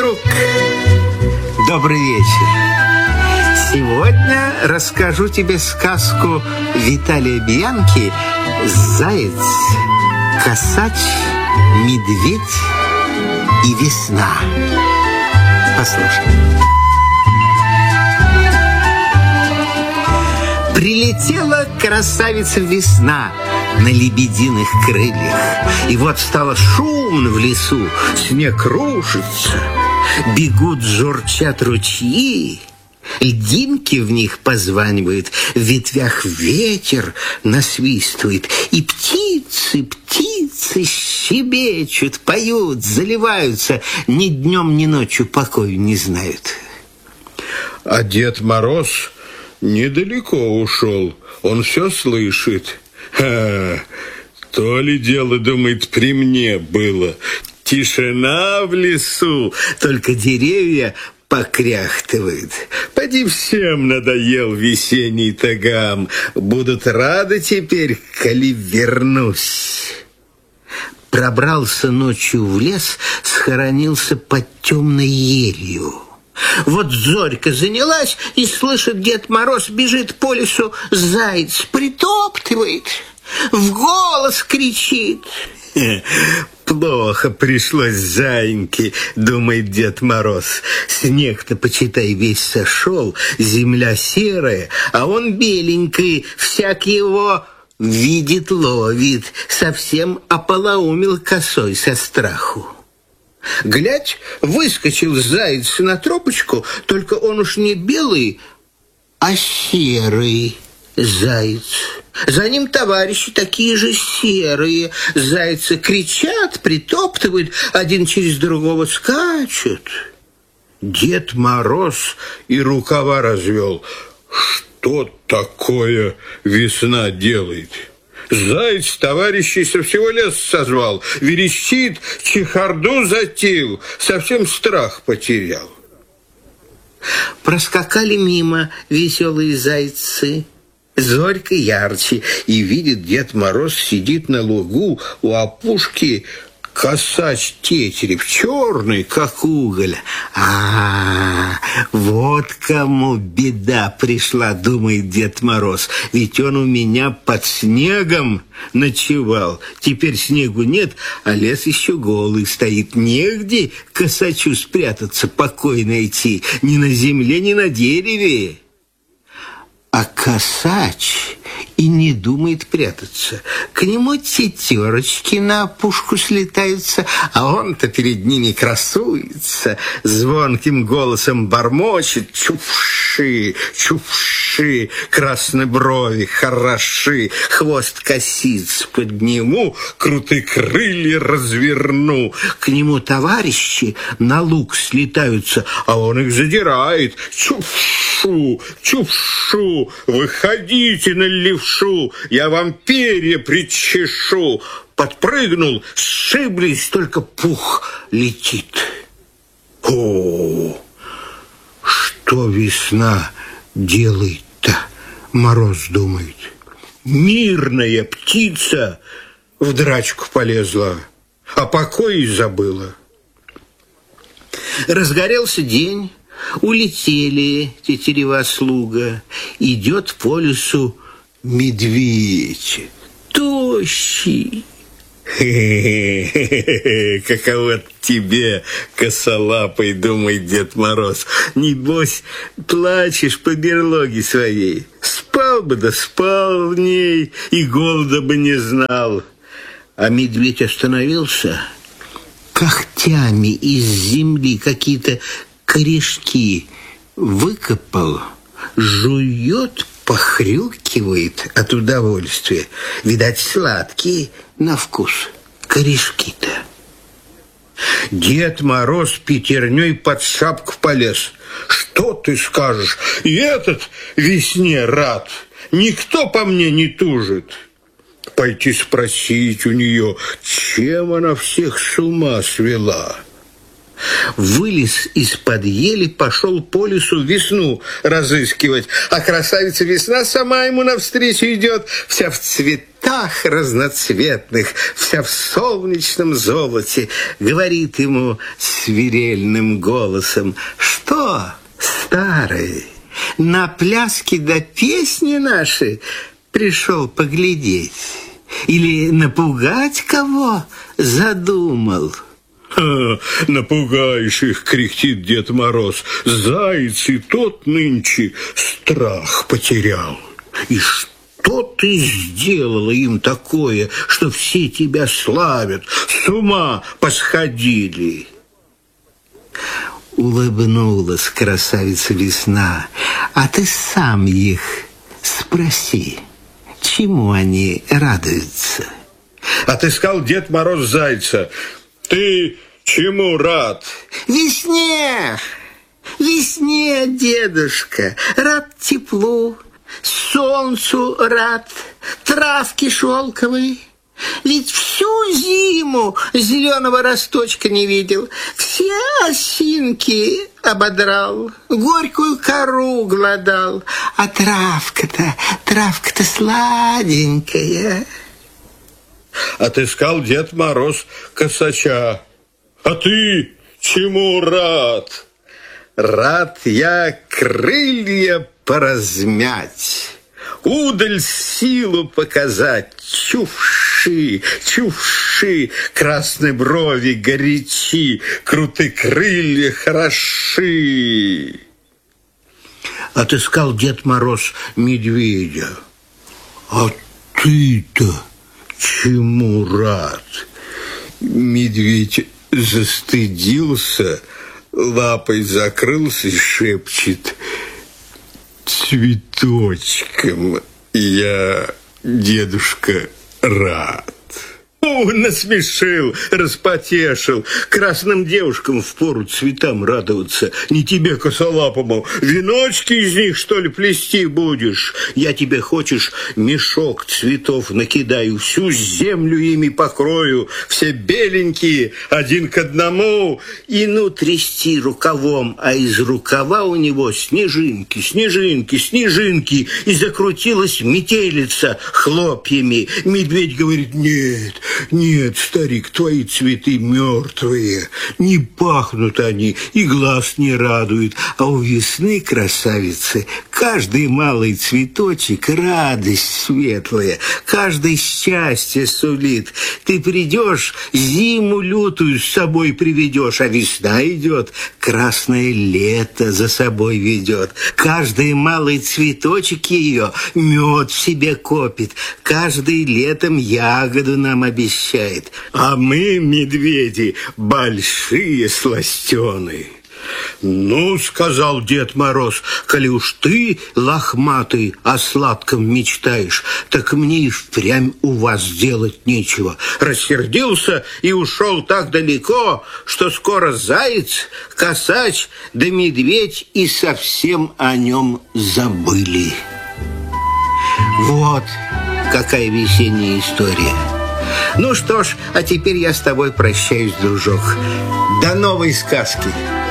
друг, добрый вечер. Сегодня расскажу тебе сказку Виталия Бьянки «Заяц, косач, медведь и весна». Послушай. Прилетела красавица весна на лебединых крыльях. И вот стало шумно в лесу, снег рушится, бегут, журчат ручьи, льдинки в них позванивают, в ветвях ветер насвистывает, и птицы щебечут, поют, заливаются, ни днем, ни ночью покою не знают. А Дед Мороз недалеко ушел, он все слышит. То ли дело, думает, при мне было. Тишина в лесу, только деревья покряхтывают. Поди, всем надоел весенний тагам. Будут рады теперь, коли вернусь. Пробрался ночью в лес, схоронился под темной елью. Вот зорька занялась, и слышит, Дед Мороз бежит по лесу, заяц притоптывает, в голос кричит. Плохо пришлось заиньке, думает Дед Мороз. Снег-то, почитай, весь сошел, земля серая, а он беленький, всяк его видит, ловит, совсем ополоумел косой со страху. Глядь, выскочил заяц на тропочку, только он уж не белый, а серый заяц. За ним товарищи такие же серые. Зайцы кричат, притоптывают, один через другого скачут. Дед Мороз и рукава развел. Что такое весна делает? Заяц товарищей со всего леса созвал, верещит, чехарду затеял, совсем страх потерял. Проскакали мимо веселые зайцы. Зорька ярче, и видит, Дед Мороз сидит на лугу у опушки косач тетерев, черный, как уголь. Вот кому беда пришла, думает Дед Мороз. Ведь он у меня под снегом ночевал. Теперь снегу нет, а лес еще голый стоит. Негде косачу спрятаться, покой найти. Ни на земле, ни на дереве. А косач и не думает прятаться. К нему тетерочки на опушку слетаются, а он-то перед ними красуется, звонким голосом бормочет: чувши, чувши, красные брови хороши, хвост косиц подниму, крутые крылья разверну. К нему товарищи на луг слетаются, а он их задирает: чувшу, чувшу, выходите на левшу, я вам перья причешу. Подпрыгнул, сшиблись, только пух летит. О, что весна делает-то, Мороз думает. Мирная птица в драчку полезла, а покой забыла. Разгорелся день, улетели тетерева слуга. Идет по лесу медведь, тощий. Каково тебе, косолапый, думает Дед Мороз. Небось, плачешь по берлоге своей. Спал бы, да спал в ней, и голода бы не знал. А медведь остановился, когтями из земли какие-то корешки выкопал, жует, похрюкивает от удовольствия. Видать, сладкие на вкус корешки-то. Дед Мороз пятерней под шапку полез. Что ты скажешь? И этот весне рад. Никто по мне не тужит. Пойти спросить у нее, чем она всех с ума свела. Вылез из-под ели, пошел по лесу весну разыскивать. А красавица весна сама ему навстречу идет, вся в цветах, домах разноцветных, вся в солнечном золоте, говорит ему свирельным голосом: «Что, старый, на пляски да песни наши пришел поглядеть? Или напугать кого задумал?» «Напугаешь их!» — кряхтит Дед Мороз. «Заяц и тот нынче страх потерял». «И что ты сделала им такое, что все тебя славят, с ума посходили?» Улыбнулась красавица Весна. «А ты сам их спроси, чему они радуются?» Отыскал Дед Мороз зайца. «Ты чему рад?» «Весне! Весне, дедушка, рад теплу, солнцу рад, травке шелковой. Ведь всю зиму зеленого росточка не видел, все осинки ободрал, горькую кору глодал, а травка-то сладенькая». Отыскал Дед Мороз косача. «А ты чему рад?» «Рад я крылья поразмять, удаль силу показать, чувши, красные брови горячи, крутые крылья хороши». Отыскал Дед Мороз медведя. «А ты-то чему рад?» Медведь застыдился, лапой закрылся и шепчет: «Цветочком я, дедушка, рад». Насмешил, распотешил. Красным девушкам впору цветам радоваться. Не тебе, косолапому, веночки из них, что ли, плести будешь? Я тебе, хочешь, мешок цветов накидаю, всю землю ими покрою, все беленькие, один к одному, и трясти рукавом, а из рукава у него снежинки, и закрутилась метелица хлопьями. Медведь говорит: «Нет, старик, твои цветы мертвые, не пахнут они и глаз не радуют, а у весны, красавицы, каждый малый цветочек радость светлая, каждый счастье сулит. Ты придешь, зиму лютую с собой приведешь, а весна идет, красное лето за собой ведет. Каждый малый цветочек ее мед в себе копит, каждый летом ягоду нам обещает. А мы, медведи, большие сластены». «Ну, — сказал Дед Мороз, — коли уж ты, лохматый, о сладком мечтаешь, так мне и впрямь у вас делать нечего». Рассердился и ушел так далеко, что скоро заяц, косач да медведь и совсем о нем забыли. Вот какая весенняя история. Ну что ж, а теперь я с тобой прощаюсь, дружок. До новой сказки.